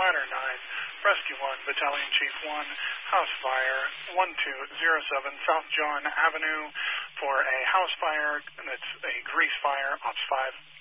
Ladder 9, Rescue 1, Battalion Chief 1, House Fire 1207 South John Avenue for a house fire. That's a grease fire, Ops 5.